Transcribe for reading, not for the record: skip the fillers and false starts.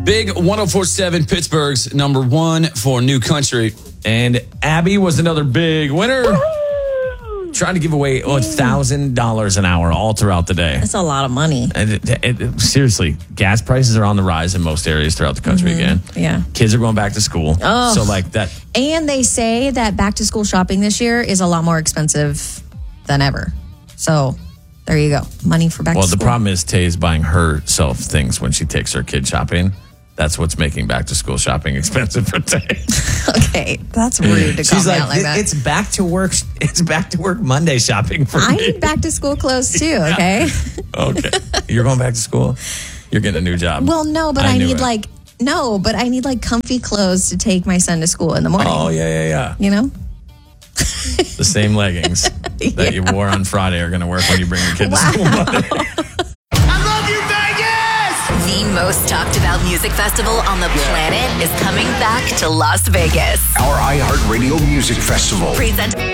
Big 104.7 Pittsburgh's number one for New Country. And Abby was another big winner. Woo-hoo! Trying to give away $1,000 an hour all throughout the day. That's a lot of money. And seriously, gas prices are on the rise in most areas throughout the country again. Yeah. Kids are going back to school. Oh. So like that. And they say that back to school shopping this year is a lot more expensive than ever. So there you go. Money for back to school. Well, the problem is Tay's buying herself things when she takes her kid shopping. That's what's making back to school shopping expensive for Tay. Okay, that's rude to call me out like that. It's back to work. It's back to work Monday shopping for me. I need back to school clothes too. Okay. Okay, you're going back to school. You're getting a new job. Well, no, but I need like comfy clothes to take my son to school in the morning. Oh yeah. You know. The same leggings that you wore on Friday are going to work when you bring your kid to school Monday. The most talked about music festival on the planet is coming back to Las Vegas. Our iHeartRadio Music Festival. Presented